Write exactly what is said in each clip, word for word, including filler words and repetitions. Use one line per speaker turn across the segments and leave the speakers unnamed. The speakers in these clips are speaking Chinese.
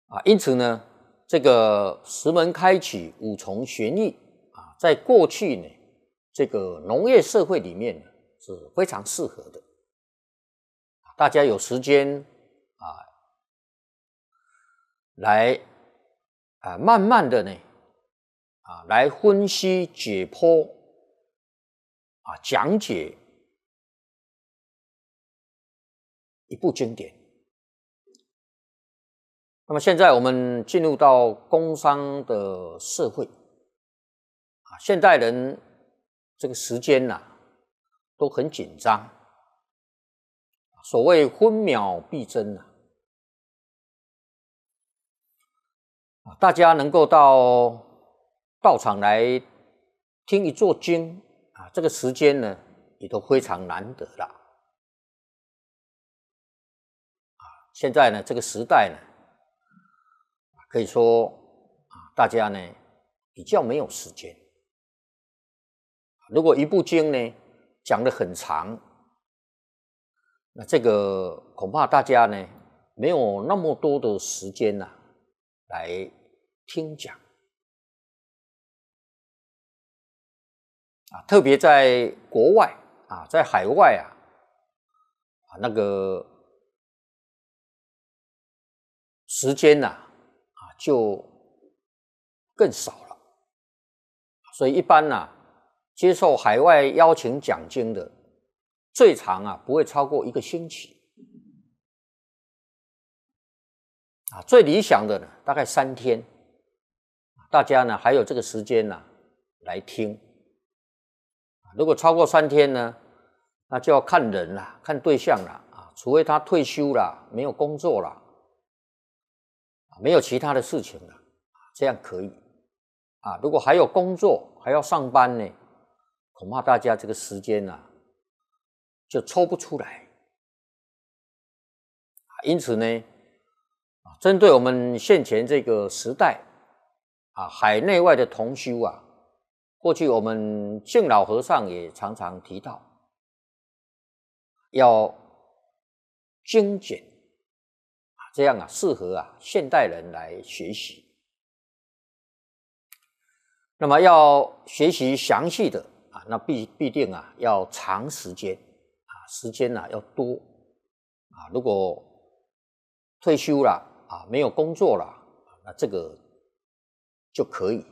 啊，因此呢，这个石门开启，五重玄义啊，在过去呢，这个农业社会里面呢是非常适合的。大家有时间啊，来啊，慢慢的呢，啊，来分析解剖啊，讲解一部经典。那么现在我们进入到工商的社会啊，现代人这个时间呐、啊、都很紧张，所谓分秒必争呐、啊，大家能够到道场来听一座经啊，这个时间呢也都非常难得了。啊，现在呢这个时代呢，可以说啊，大家呢比较没有时间。如果一部经呢讲得很长，那这个恐怕大家呢没有那么多的时间呐、啊、来听讲啊，特别在国外啊，在海外啊，啊那个时间呐 啊, 啊就更少了，所以一般呐、啊、接受海外邀请讲经的，最长啊不会超过一个星期。啊，最理想的呢，大概三天，大家呢还有这个时间呢来听。如果超过三天呢，那就要看人啦，看对象啦啊，除非他退休了，没有工作了，没有其他的事情了，这样可以啊。如果还有工作，还要上班呢，恐怕大家这个时间呢、啊、就抽不出来。因此呢，针对我们现前这个时代啊，海内外的同修啊，过去我们敬老和尚也常常提到，要精简啊，这样啊适合啊现代人来学习。那么要学习详细的啊，那必必定啊要长时间啊，时间啊要多啊。如果退休了啊，没有工作了，那这个就可以。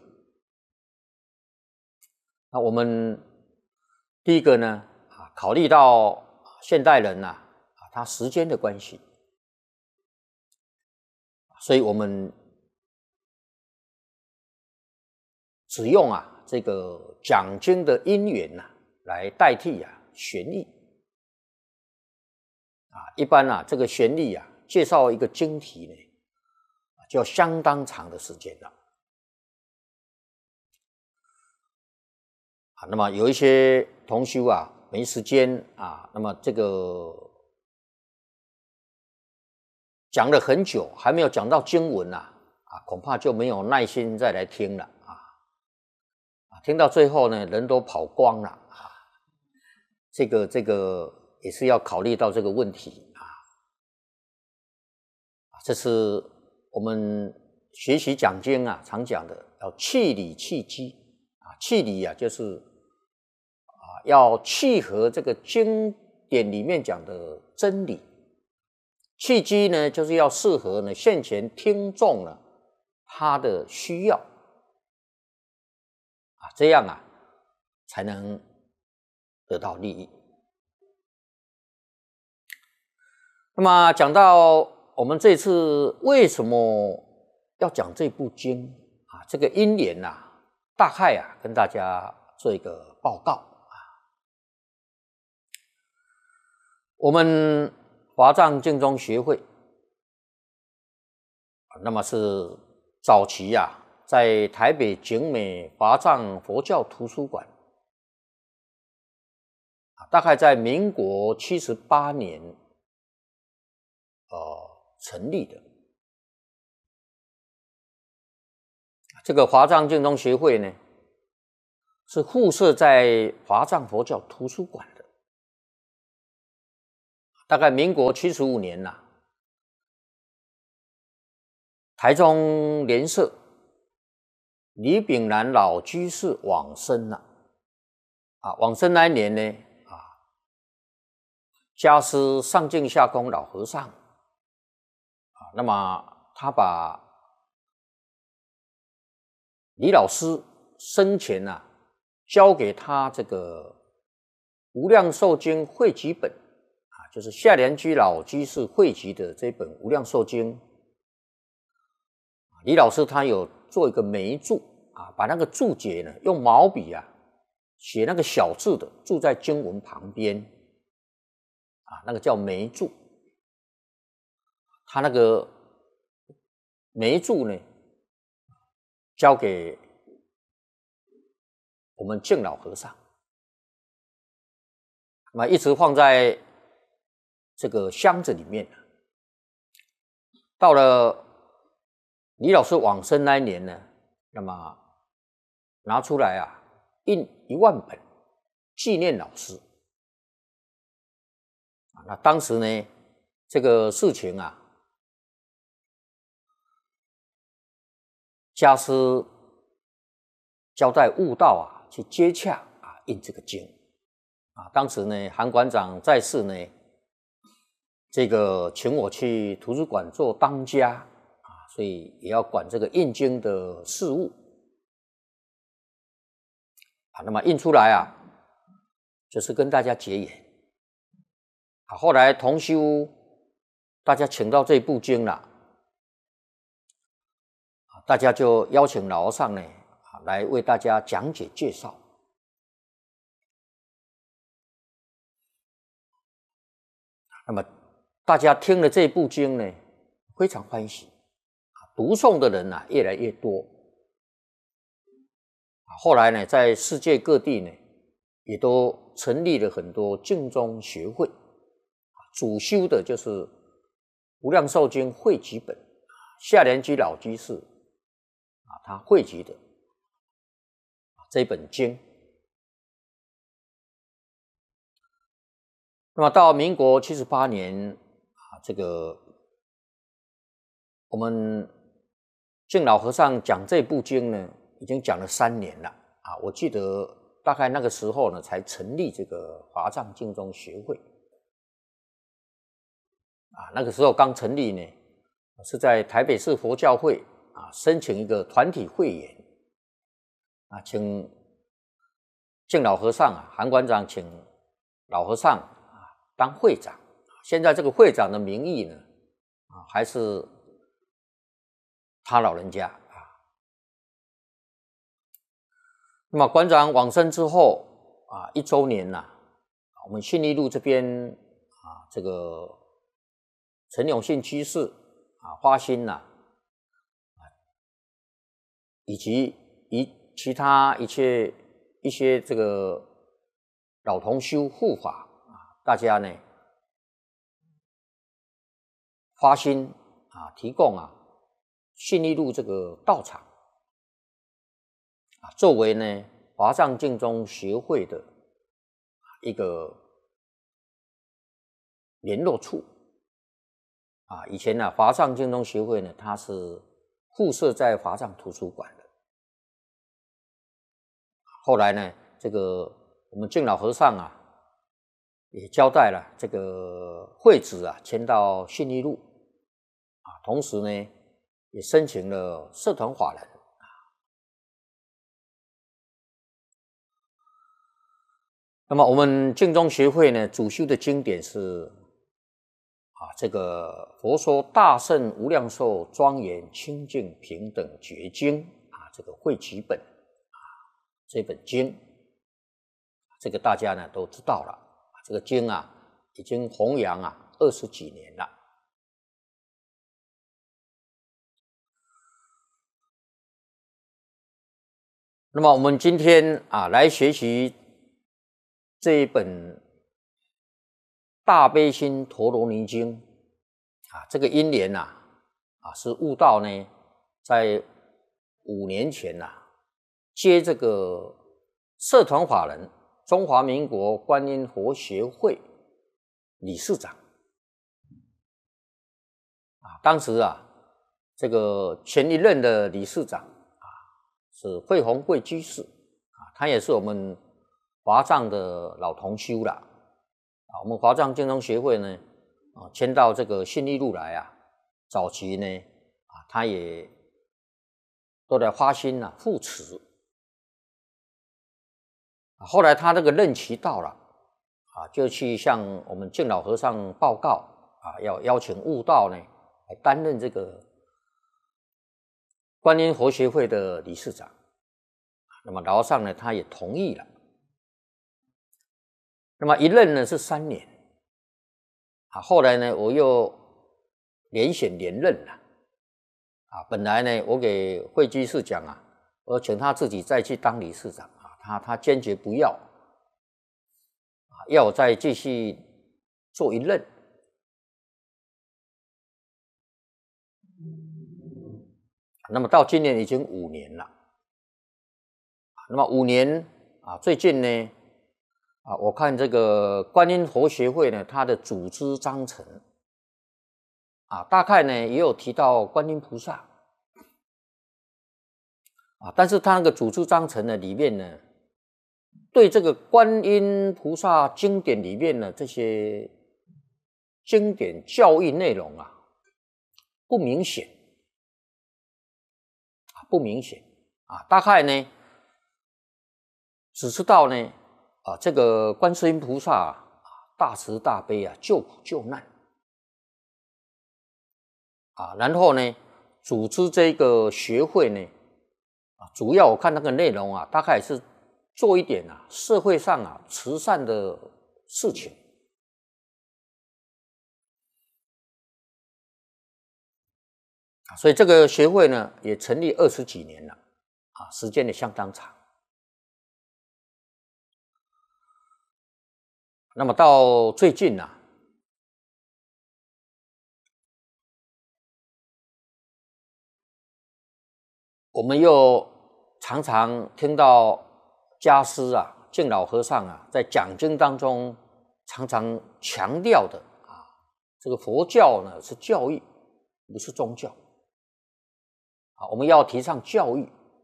那我们第一个呢啊，考虑到现代人呐 啊, 啊，他时间的关系，所以我们只用啊这个讲经的因缘呐、啊、来代替啊玄义啊。一般啊这个玄义啊介绍一个经题呢，就要相当长的时间了啊。那么有一些同修啊没时间啊，那么这个讲了很久还没有讲到经文啊，啊恐怕就没有耐心再来听了啊。啊，听到最后呢，人都跑光了啊。这个这个也是要考虑到这个问题啊。这是我们学习讲经啊常讲的，要契理契机啊。契理啊就是啊要契合这个经典里面讲的真理，契机呢就是要适合呢现前听众呢他的需要啊，这样啊才能得到利益。那么讲到我们这次为什么要讲这部经啊，这个因缘呐、啊，大概啊跟大家做一个报告啊。我们华藏净宗学会，那么是早期啊，在台北景美华藏佛教图书馆，大概在民国七十八年，呃，成立的。这个华藏净宗学会呢，是附设在华藏佛教图书馆的。大概民国七十五年呐、啊， 台中莲社李炳南老居士往生了啊，往生那一年呢啊，家师上敬下空老和尚啊，那么他把李老师生前啊交给他这个《无量寿经汇集本》啊，就是夏莲居老居士汇集的这本《无量寿经》。李老师他有做一个眉注啊，把那个注解呢用毛笔啊写那个小字的注在经文旁边啊，那个叫眉注。他那个眉注呢交给我们敬老和尚，那么一直放在这个箱子里面。到了李老师往生那一年呢，那么拿出来啊，印一万本纪念老师。那当时呢，这个事情啊，家师交代悟道啊，去接洽啊，印这个经啊。当时呢，韩馆长在世呢，这个请我去图书馆做当家。所以也要管这个印经的事务啊。那么印出来啊，就是跟大家结缘啊。后来同修大家请到这部经了啊，大家就邀请老和尚呢啊来为大家讲解介绍。那么大家听了这部经呢，非常欢喜。读诵的人啊越来越多，后来呢，在世界各地呢，也都成立了很多净宗学会，主修的就是《无量寿经汇集本》，夏莲居老居士啊，他汇集的这本经。那么到民国七十八年啊，这个我们敬老和尚讲这部经呢，已经讲了三年了啊。我记得大概那个时候呢，才成立这个华藏净宗学会啊。那个时候刚成立呢，是在台北市佛教会啊申请一个团体会员啊，请敬老和尚啊，韩馆长请老和尚啊当会长。现在这个会长的名义呢，啊还是他老人家啊。那么馆长往生之后啊，一周年呐、啊，我们信义路这边啊，这个陈永信居士啊，花心呐、啊，以及一其他一切一些这个老同修护法啊，大家呢花心啊，提供啊。信义路这个道场啊，作为呢华藏净宗学会的一个联络处啊。以前呢，华藏净宗学会呢，它是附设在华藏图书馆的。后来呢，这个我们敬老和尚啊，也交代了这个会址啊，迁到信义路啊，同时呢。也申请了社团法人啊。那么我们净宗学会呢，主修的经典是啊，这个佛说大圣无量寿庄严清净平等觉经啊，这个汇集本啊，这本经，这个大家呢都知道了。这个经啊，已经弘扬啊二十几年了。那么我们今天啊来学习这一本大悲心陀罗尼经啊，这个因缘呐啊是悟道呢，在五年前呐、啊、接这个社团法人中华民国观音佛协会理事长啊，当时啊这个前一任的理事长啊是惠宏贵居士啊，他也是我们华藏的老同修啦啊。我们华藏精通协会呢啊迁到这个信义路来啊，早期呢啊他也都在花心啊护持啊。后来他这个任期到了啊，就去向我们净老和尚报告啊，要邀请悟道呢来担任这个观音佛学会的理事长。那么老和尚呢，他也同意了。那么一任呢是三年啊，后来呢我又连选连任了啊。本来呢我给慧居士讲啊，我请他自己再去当理事长啊，他他坚决不要啊，要我再继续做一任。那么到今年已经五年了，那么五年啊，最近呢啊，我看这个观音佛学会呢，它的组织章程啊，大概呢也有提到观音菩萨啊，但是它那个组织章程呢里面呢，对这个观音菩萨经典里面的这些经典教义内容啊，不明显。不明显啊，大概呢只知道呢啊，这个观世音菩萨啊大慈大悲啊，救苦救难啊，然后呢组织这个学会呢啊，主要我看那个内容啊，大概是做一点啊社会上啊慈善的事情啊，所以这个学会呢也成立二十几年了啊，时间也相当长。那么到最近呢、啊，我们又常常听到家师啊、净老和尚啊，在讲经当中常常强调的啊，这个佛教呢是教义，不是宗教啊，我们要提倡教育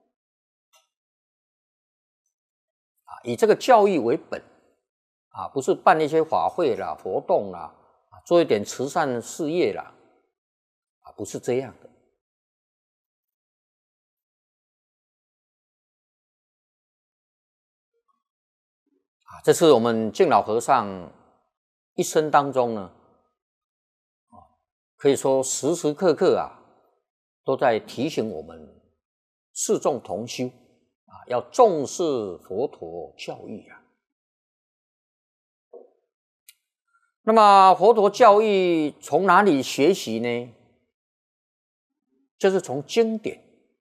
啊，以这个教育为本啊，不是办一些法会啦、活动啦，啊，做一点慈善事业啦，啊，不是这样的。啊，这是我们净老和尚一生当中呢，啊，可以说时时刻刻啊，都在提醒我们四众同修啊，要重视佛陀教义啊。那么佛陀教义从哪里学习呢？就是从经典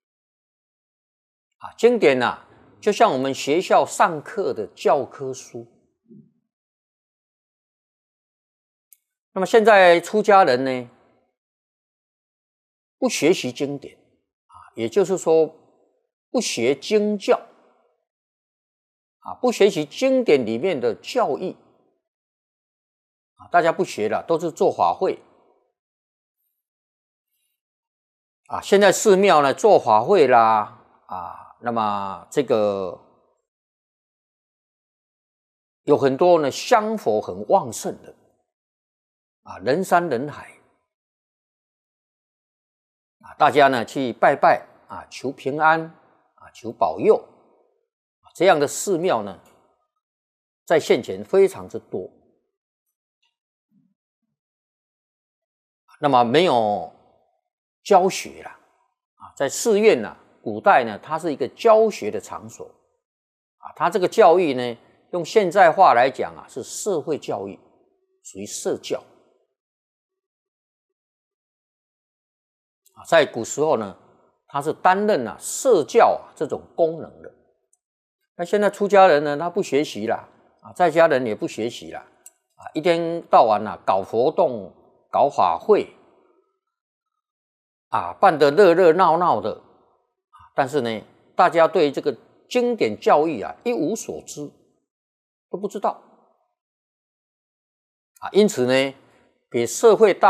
啊，经典啊，就像我们学校上课的教科书。那么现在出家人呢，不学习经典啊，也就是说不学经教啊，不学习经典里面的教义啊，大家不学了，都是做法会啊。现在寺庙呢做法会啦啊，那么这个有很多呢香火很旺盛的啊，人山人海啊，大家呢去拜拜啊，求平安啊，求保佑啊，这样的寺庙呢，在现前非常之多。那么没有教学了啊，在寺院呢，古代呢，它是一个教学的场所啊，它这个教育呢，用现在话来讲啊，是社会教育，属于社教。在古时候呢，他是担任啊社教啊这种功能的。那现在出家人呢，他不学习了啊，在家人也不学习了啊，一天到晚啊搞活动、搞法会啊，办得热热闹闹的啊，但是呢，大家对这个经典教义啊一无所知，都不知道啊，因此呢，给社会大